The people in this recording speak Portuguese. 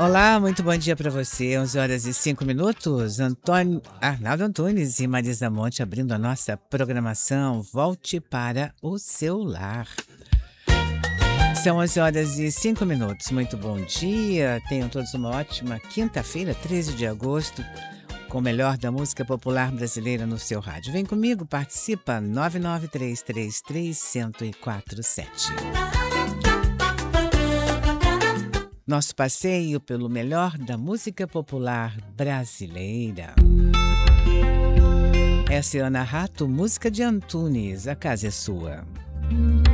Olá, muito bom dia para você. 11h05. Arnaldo Antunes e Marisa Monte abrindo a nossa programação. Volte para o seu lar. São 11h05. Muito bom dia. Tenham todos uma ótima quinta-feira, 13 de agosto, com o melhor da música popular brasileira no seu rádio. Vem comigo, participa, 993331047. Nosso passeio pelo melhor da música popular brasileira. Essa é Ana Rato, música de Antunes. A casa é sua.